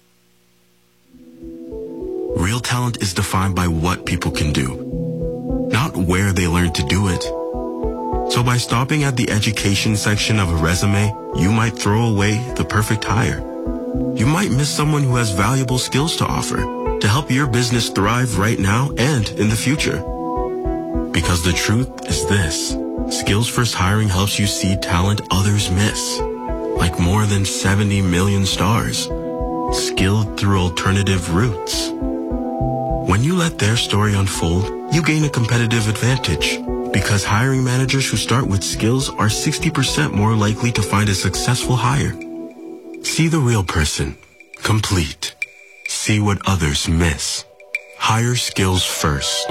S30: Real talent is defined by what people can do, not where they learn to do it. So by stopping at the education section of a resume, you might throw away the perfect hire. You might miss someone who has valuable skills to offer to help your business thrive right now and in the future. Because the truth is this: Skills First Hiring helps you see talent others miss, like more than 70 million stars. skilled through alternative routes. When you let their story unfold, you gain a competitive advantage because hiring managers who start with skills are 60% more likely to find a successful hire. See the real person, complete. See what others miss. Hire skills first.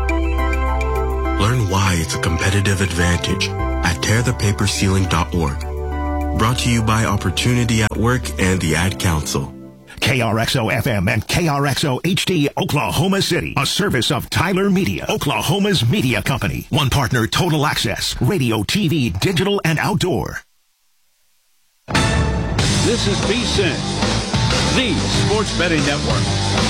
S30: Learn why it's a competitive advantage at tearthepaperceiling.org. Brought to you by Opportunity at Work and the Ad Council.
S1: KRXO-FM and KRXO-HD, Oklahoma City. A service of Tyler Media, Oklahoma's media company. One partner, Total Access, radio, TV, digital, and outdoor.
S2: This is VSiN, the Sports Betting Network.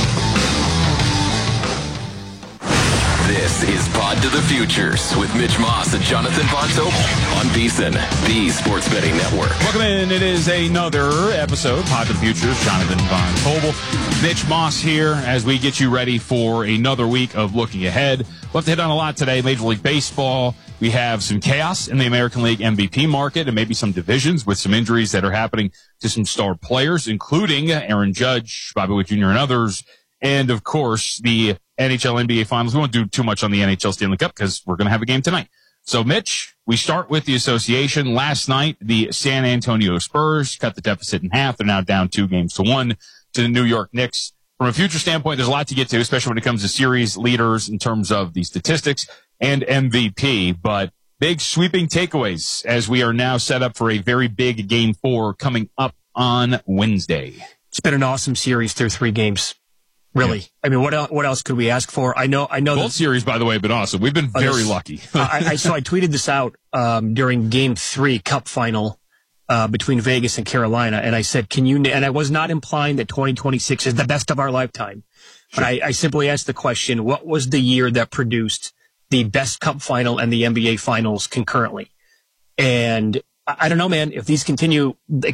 S4: This is Pod to the Futures with Mitch Moss and Jonathan Von Tobel on VSiN, the Sports Betting Network.
S8: Welcome in. It is another episode, Pod to the Futures. Jonathan Von Tobel, Mitch Moss here as we get you ready for another week of looking ahead. We'll have to hit on a lot today. Major League Baseball. We have some chaos in the American League MVP market and maybe some divisions with some injuries that are happening to some star players, including Aaron Judge, Bobby Witt Jr., and others. And, of course, the NHL NBA Finals. We won't do too much on the NHL Stanley Cup because we're going to have a game tonight. So, Mitch, we start with the association. Last night, the San Antonio Spurs cut the deficit in half. They're now down 2-1 to the New York Knicks. From a future standpoint, there's a lot to get to, especially when it comes to series leaders in terms of the statistics and MVP. But big sweeping takeaways as we are now set up for a very big Game 4 coming up on Wednesday.
S10: It's been an awesome series through 3 games. Really. Yeah. I mean, what else could we ask for? I know.
S8: Both series, by the way, have been awesome. We've been very lucky.
S10: So I tweeted this out, during Game 3 Cup final, between Vegas and Carolina. And I said, and I was not implying that 2026 is the best of our lifetime. Sure. But I simply asked the question, what was the year that produced the best Cup final and the NBA finals concurrently? And I don't know, man, if these continue,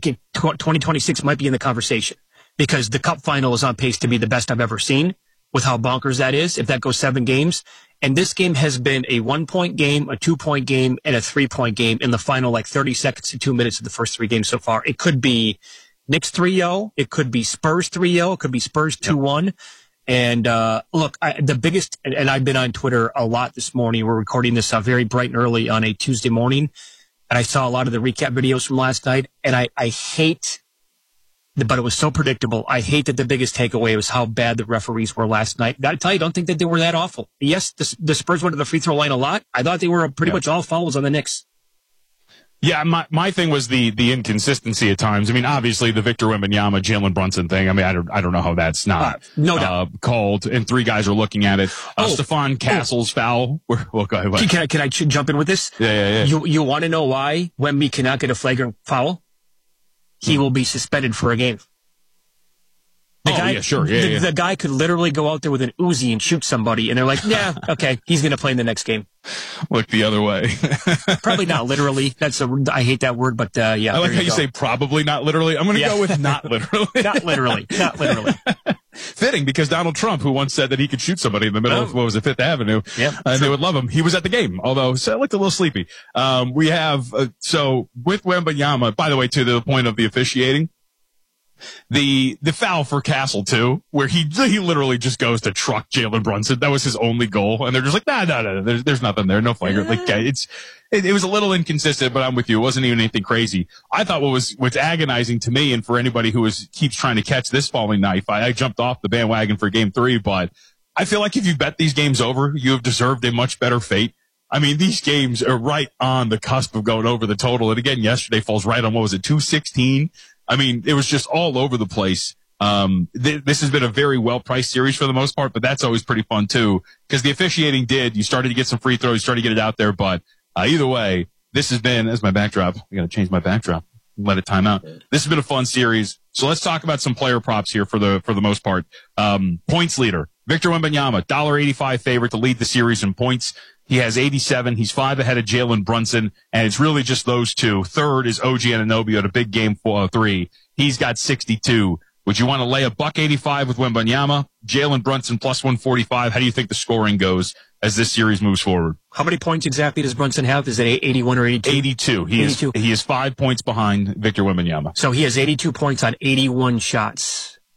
S10: 2026 might be in the conversation. Because the Cup final is on pace to be the best I've ever seen with how bonkers that is, if that goes 7 games. And this game has been a 1-point game, a 2-point game, and a 3-point game in the final 30 seconds to 2 minutes of the first 3 games so far. It could be Knicks 3-0. It could be Spurs 3-0. It could be Spurs 2-1. And look, the biggest, and I've been on Twitter a lot this morning. We're recording this very bright and early on a Tuesday morning. And I saw a lot of the recap videos from last night. And I hate... But it was so predictable. I hate that the biggest takeaway was how bad the referees were last night. Gotta tell you, I don't think that they were that awful. Yes, the Spurs went to the free throw line a lot. I thought they were pretty much all fouls on the Knicks.
S8: Yeah, my thing was the inconsistency at times. I mean, obviously the Victor Wembanyama, Jalen Brunson thing. I mean, I don't know how that's not
S10: no doubt
S8: called, and 3 guys are looking at it. Stephon Castle's foul. Well, go ahead.
S10: Can I jump in with this?
S8: Yeah.
S10: You want to know why Wemby cannot get a flagrant foul? He will be suspended for a game. The guy could literally go out there with an Uzi and shoot somebody, and they're like, yeah, okay, he's going to play in the next game.
S8: Look the other way.
S10: Probably not literally. I hate that word, but yeah.
S8: I like how you say probably not literally. I'm going to go with not literally.
S10: Not literally.
S8: Fitting, because Donald Trump, who once said that he could shoot somebody in the middle of, Fifth Avenue, and they would love him. He was at the game, although so it looked a little sleepy. We have, so with Wembanyama, by the way, to the point of the officiating, the foul for Castle too, where he literally just goes to truck Jalen Brunson. That was his only goal, and they're just like, no, there's nothing there, no flagrant. It was a little inconsistent, but I'm with you. It wasn't even anything crazy. I thought what's agonizing to me, and for anybody who keeps trying to catch this falling knife, I jumped off the bandwagon for Game 3, but I feel like if you bet these games over, you have deserved a much better fate. I mean, these games are right on the cusp of going over the total, and again, yesterday falls right on 216. I mean, it was just all over the place. This has been a very well-priced series for the most part, but that's always pretty fun too, because the officiating you started to get some free throws, you started to get it out there, but either way, this has been, as my backdrop, I got to change my backdrop, let it time out. This has been a fun series. So let's talk about some player props here for the most part. Points leader, Victor Wembanyama, $1.85 favorite to lead the series in points. He has 87. He's 5 ahead of Jalen Brunson, and it's really just those two. Third is OG Anunoby at a big Game 3. He's got 62. Would you want to lay $1.85 with Wembanyama? Jalen Brunson plus 145. How do you think the scoring goes as this series moves forward?
S10: How many points exactly does Brunson have? Is it 81 or 82?
S8: 82. He is 5 points behind Victor Wembanyama.
S10: So he has 82 points on 81 shots.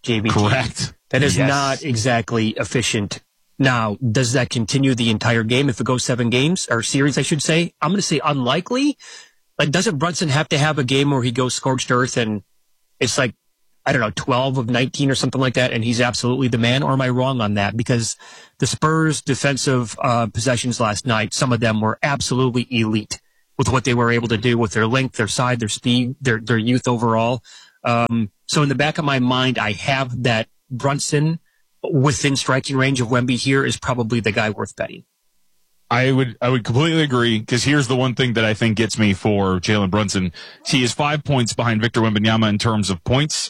S10: JVT.
S8: Correct.
S10: That is not exactly efficient. Now, does that continue the entire game if it goes 7 games, or series, I should say? I'm going to say unlikely. Like, doesn't Brunson have to have a game where he goes scorched earth and it's like, I don't know, 12 of 19 or something like that, and he's absolutely the man? Or am I wrong on that? Because the Spurs' defensive possessions last night, some of them were absolutely elite with what they were able to do with their length, their side, their speed, their youth overall. So in the back of my mind, I have that Brunson within striking range of Wemby here is probably the guy worth betting.
S8: I would completely agree, because here's the one thing that I think gets me for Jalen Brunson. He is 5 points behind Victor Wembanyama in terms of points.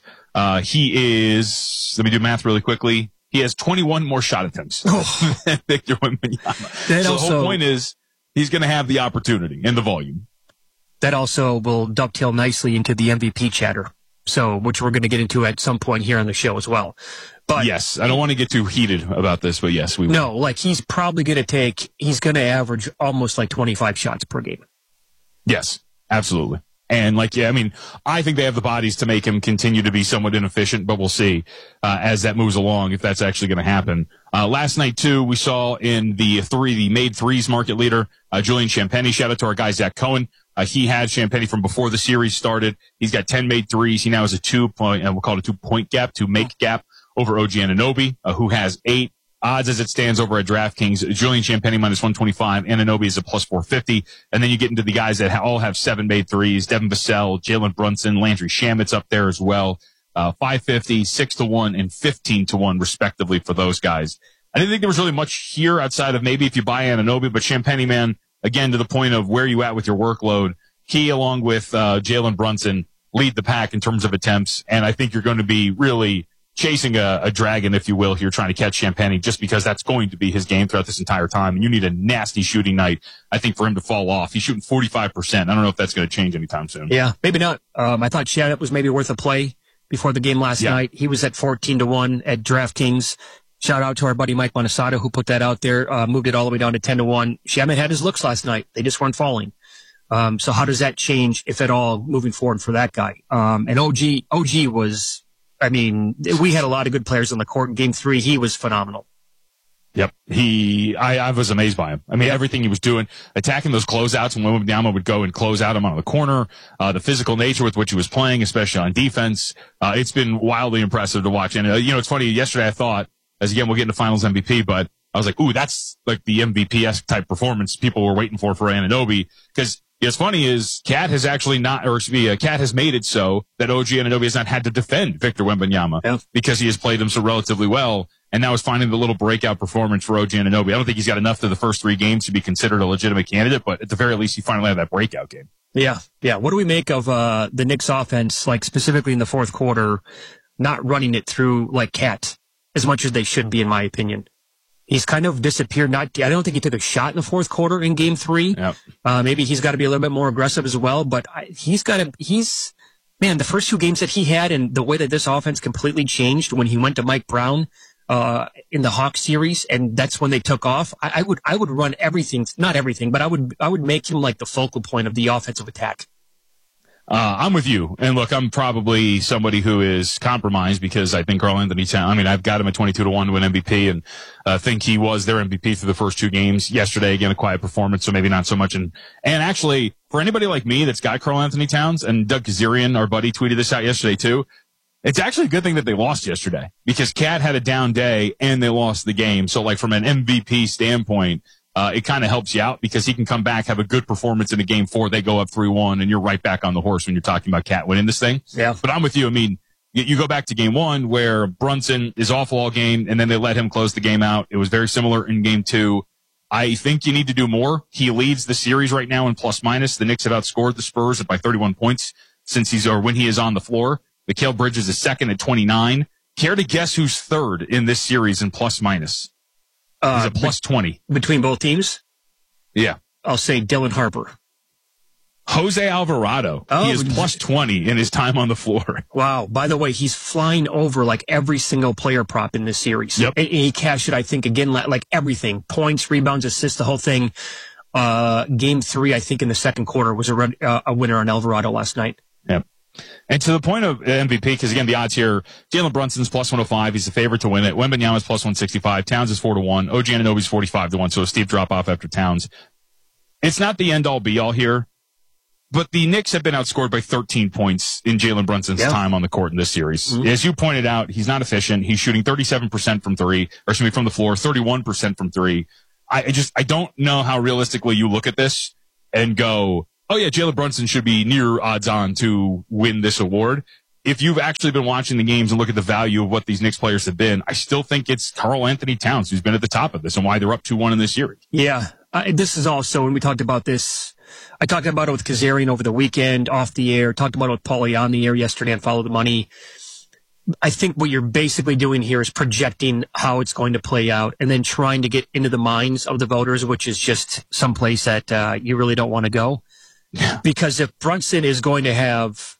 S8: He is, let me do math really quickly. He has 21 more shot attempts than Victor Wembanyama. So the whole point is he's going to have the opportunity and the volume.
S10: That also will dovetail nicely into the MVP chatter. So, which we're going to get into at some point here on the show as well. But
S8: yes, I don't want to get too heated about this, but yes, we will.
S10: No, like he's probably going to average almost like 25 shots per game.
S8: Yes, absolutely. And I think they have the bodies to make him continue to be somewhat inefficient, but we'll see as that moves along if that's actually going to happen. Last night, too, we saw in the made threes market leader, Julian Champagnie. Shout out to our guy, Zach Cohen. He had Champagnie from before the series started. He's got 10 made threes. He now has a 2-point gap, two-make gap over OG Anunoby, who has 8. Odds as it stands over at DraftKings, Julian Champagnie minus 125, Anunoby is a plus 450. And then you get into the guys that all have 7 made threes, Devin Vassell, Jalen Brunson, Landry Shamet's up there as well. 550, 6-1, and 15-1 respectively for those guys. I didn't think there was really much here outside of maybe if you buy Anunoby, but Champagnie, man, again, to the point of where you at with your workload, he along with Jalen Brunson lead the pack in terms of attempts. And I think you're going to be really chasing a dragon, if you will, here, trying to catch Champagnie, just because that's going to be his game throughout this entire time. And you need a nasty shooting night, I think, for him to fall off. He's shooting 45%. I don't know if that's going to change anytime soon.
S10: Yeah, maybe not. I thought Shannon was maybe worth a play before the game last night. He was at 14-1 at DraftKings. Shout out to our buddy Mike Monasato who put that out there, moved it all the way down to 10-1. Shamet had his looks last night. They just weren't falling. So how does that change, if at all, moving forward for that guy? And OG was, we had a lot of good players on the court in Game 3. He was phenomenal.
S8: Yep. I was amazed by him. Everything he was doing, attacking those closeouts, and when Wembanyama would go and close out him on the corner, the physical nature with which he was playing, especially on defense, it's been wildly impressive to watch. And, it's funny, yesterday I thought, as again, we'll get into finals MVP, but I was like, ooh, that's like the MVP-esque type performance people were waiting for Anunoby. Because what's funny is Cat has actually Cat has made it so that OG Anunoby has not had to defend Victor Wembanyama because he has played him so relatively well, and now is finding the little breakout performance for OG Anunoby. I don't think he's got enough to the first 3 games to be considered a legitimate candidate, but at the very least, he finally had that breakout game.
S10: Yeah. What do we make of the Knicks offense, like specifically in the fourth quarter, not running it through like Cat as much as they should be, in my opinion? He's kind of disappeared. I don't think he took a shot in the fourth quarter in Game 3.
S8: Yep.
S10: Maybe he's got to be a little bit more aggressive as well, but the first 2 games that he had and the way that this offense completely changed when he went to Mike Brown, in the Hawks series, and that's when they took off. I would run everything, not everything, but I would make him like the focal point of the offensive attack.
S8: I'm with you. And look, I'm probably somebody who is compromised because I think Karl-Anthony Towns, I've got him at 22-1 to win MVP, and think he was their MVP through the first 2 games. Yesterday, again, a quiet performance, so maybe not so much. And actually, for anybody like me that's got Karl-Anthony Towns, and Doug Kazarian, our buddy, tweeted this out yesterday too, it's actually a good thing that they lost yesterday because Cat had a down day and they lost the game. So like from an MVP standpoint, it kind of helps you out because he can come back, have a good performance in a Game 4. They go up 3-1, and you're right back on the horse when you're talking about Cat winning this thing.
S10: Yeah.
S8: But I'm with you. You go back to Game 1 where Brunson is awful all game, and then they let him close the game out. It was very similar in Game 2. I think you need to do more. He leads the series right now in plus-minus. The Knicks have outscored the Spurs by 31 points when he is on the floor. Mikal Bridges is second at 29. Care to guess who's third in this series in plus-minus? He's a plus 20.
S10: Between both teams?
S8: Yeah.
S10: I'll say Dylan Harper.
S8: Jose Alvarado. He is plus 20 in his time on the floor.
S10: Wow. By the way, he's flying over like every single player prop in this series.
S8: Yep.
S10: And he cashed it, I think, again, like everything. Points, rebounds, assists, the whole thing. Game 3, I think, in the second quarter was a winner on Alvarado last night.
S8: Yep. And to the point of MVP, because again, the odds here, Jalen Brunson's plus 105. He's the favorite to win it. Wembanyama's plus 165. Towns is 4-1. OG Anunoby's 45-1. So a steep drop off after Towns. It's not the end all be all here, but the Knicks have been outscored by 13 points in Jalen Brunson's time on the court in this series. Mm-hmm. As you pointed out, he's not efficient. He's shooting 37% from the floor, 31% from three. I don't know how realistically you look at this and go, oh yeah, Jalen Brunson should be near odds on to win this award. If you've actually been watching the games and look at the value of what these Knicks players have been, I still think it's Karl Anthony Towns who's been at the top of this and why they're up 2-1 in this series.
S10: Yeah. This is also, when we talked about this, I talked about it with Kazarian over the weekend, off the air, talked about it with Paulie on the air yesterday on Follow the Money. I think what you're basically doing here is projecting how it's going to play out and then trying to get into the minds of the voters, which is just someplace that you really don't want to go. Yeah. Because if Brunson is going to have,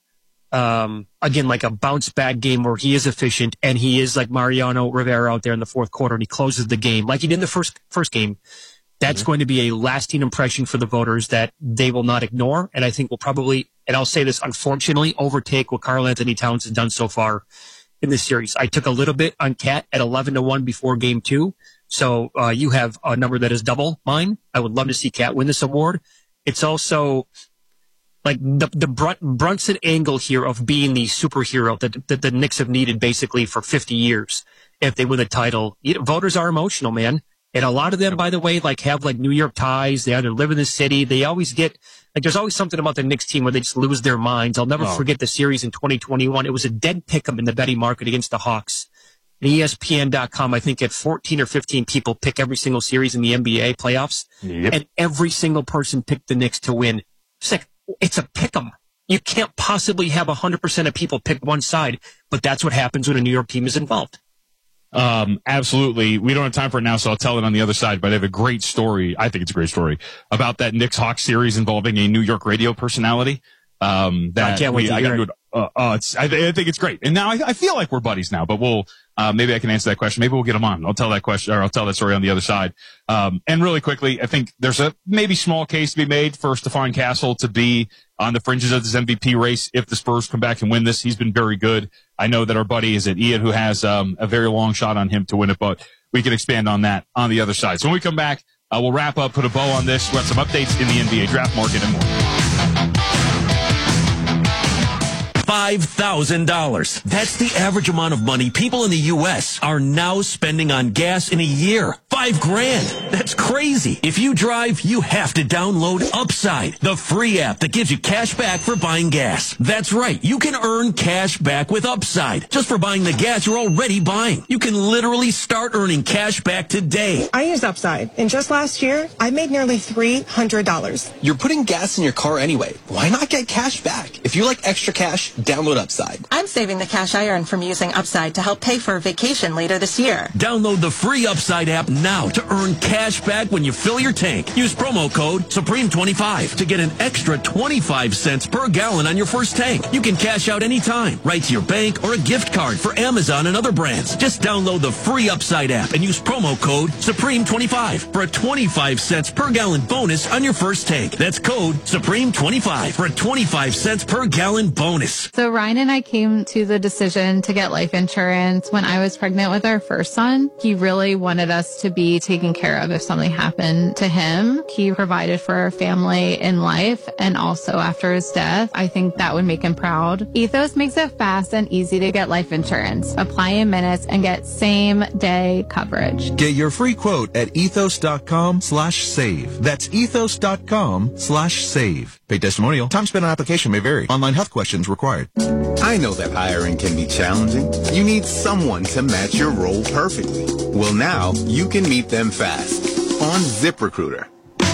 S10: again, like a bounce back game where he is efficient and he is like Mariano Rivera out there in the fourth quarter and he closes the game like he did in the first game, that's going to be a lasting impression for the voters that they will not ignore. And I think will probably, and I'll say this, unfortunately, overtake what Karl Anthony Towns has done so far in this series. I took a little bit on Cat at 11-1 before game 2. So, you have a number that is double mine. I would love to see Cat win this award. It's also like the Brunson angle here of being the superhero that the Knicks have needed basically for 50 years. If they win the title, voters are emotional, man. And a lot of them, by the way, like have like New York ties. They either live in the city. They always get like there's always something about the Knicks team where they just lose their minds. I'll never forget the series in 2021. It was a dead pick'em in the betting market against the Hawks. And ESPN.com, I think, had 14 or 15 people pick every single series in the NBA playoffs, and every single person picked the Knicks to win. It's like it's a pick'em. You can't possibly have 100% of people pick one side, but that's what happens when a New York team is involved.
S8: Absolutely. We don't have time for it now, so I'll tell it on the other side, but I have a great story. I think it's a great story about that Knicks-Hawks series involving a New York radio personality. That
S10: I can't wait to hear it.
S8: I think it's great. And now I feel like we're buddies now, but we'll, maybe I can answer that question. Maybe we'll get him on. I'll tell that question, or I'll tell that story on the other side. And really quickly, I think there's a maybe small case to be made for Stephon Castle to be on the fringes of this MVP race if the Spurs come back and win this. He's been very good. I know that our buddy is Ian who has a very long shot on him to win it, but we can expand on that on the other side. So when we come back, we'll wrap up, put a bow on this. We'll have some updates in the NBA draft market and more.
S7: $5,000. That's the average amount of money people in the U.S. are now spending on gas in a year. $5,000. That's crazy. If you drive, you have to download Upside, the free app that gives you cash back for buying gas. That's right. You can earn cash back with Upside just for buying the gas you're already buying. You can literally start earning cash back today.
S12: I use Upside, and just last year, I made nearly $300.
S14: You're putting gas in your car anyway. Why not get cash back? If you like extra cash, download Upside.
S12: I'm saving the cash I earn from using Upside to help pay for a vacation later this year.
S7: Download the free Upside app now to earn cash back when you fill your tank. Use promo code Supreme25 to get an extra 25 cents per gallon on your first tank. You can cash out anytime, right to your bank or a gift card for Amazon and other brands. Just download the free Upside app and use promo code Supreme25 for a 25 cents per gallon bonus on your first tank. That's code Supreme25 for a 25 cents per gallon bonus.
S15: So Ryan and I came to the decision to get life insurance when I was pregnant with our first son. He really wanted us to be taken care of if something happened to him. He provided for our family in life and also after his death. I think that would make him proud. Ethos makes it fast and easy to get life insurance. Apply in minutes and get same day coverage.
S16: Get your free quote at ethos.com/save. That's ethos.com/save. Paid testimonial. Time spent on application may vary. Online health questions required.
S17: I know that hiring can be challenging. You need someone to match your role perfectly. Well, now you can meet them fast on ZipRecruiter.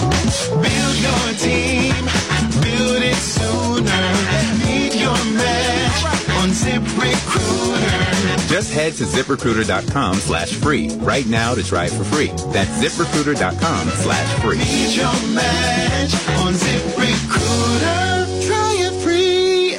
S24: Build your team, build it sooner. Meet your match on ZipRecruiter.
S17: Just head to ZipRecruiter.com/free right now to try it for free. That's ZipRecruiter.com/free.
S24: Meet your match on ZipRecruiter. Try it free.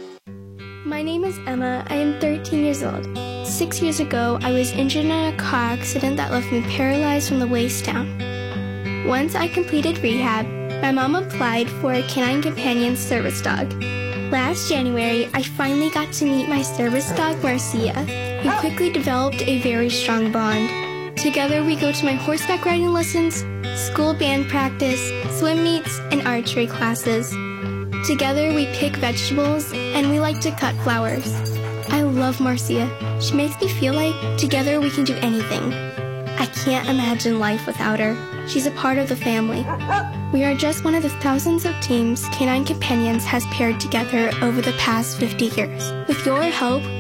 S18: My name is Emma. I am 13 years old. 6 years ago, I was injured in a car accident that left me paralyzed from the waist down. Once I completed rehab, my mom applied for a canine companion service dog. Last January, I finally got to meet my service dog, Marcia. We quickly developed a very strong bond. Together, we go to my horseback riding lessons, school band practice, swim meets, and archery classes. Together, we pick vegetables, and we like to cut flowers. I love Marcia. She makes me feel like together we can do anything. I can't imagine life without her. She's a part of the family. We are just one of the thousands of teams Canine Companions has paired together over the past 50 years. With your help,